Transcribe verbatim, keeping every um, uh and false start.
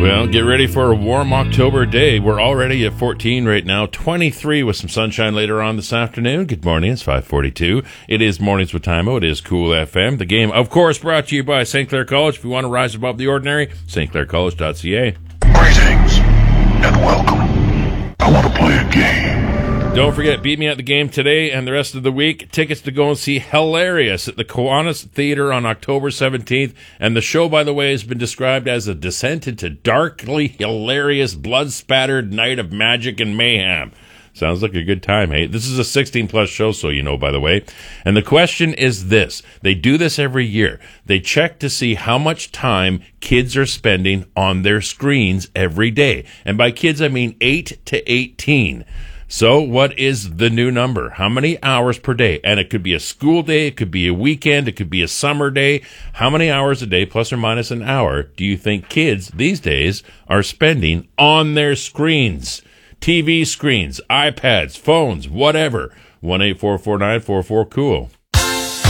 Well, get ready for a warm October day. We're already at fourteen right now, twenty-three with some sunshine later on this afternoon. Good morning, it's five forty-two. It is Mornings with Timo. It is Cool F M. The game, of course, brought to you by Saint Clair College. If you want to rise above the ordinary, st clair college dot c a. Greetings and welcome. I want to play a game. Don't forget, beat me at the game today and the rest of the week. Tickets to go and see Hilarious at the Kiwanis Theater on October seventeenth. And the show, by the way, has been described as a descent into darkly hilarious, blood-spattered night of magic and mayhem. Sounds like a good time, hey? This is a sixteen plus show, so you know, by the way. And the question is this. They do this every year. They check to see how much time kids are spending on their screens every day. And by kids, I mean eight to eighteen. So what is the new number? How many hours per day? And it could be a school day, it could be a weekend, it could be a summer day. How many hours a day, plus or minus an hour, do you think kids these days are spending on their screens? T V screens, iPads, phones, whatever. one eight four four nine four four cool.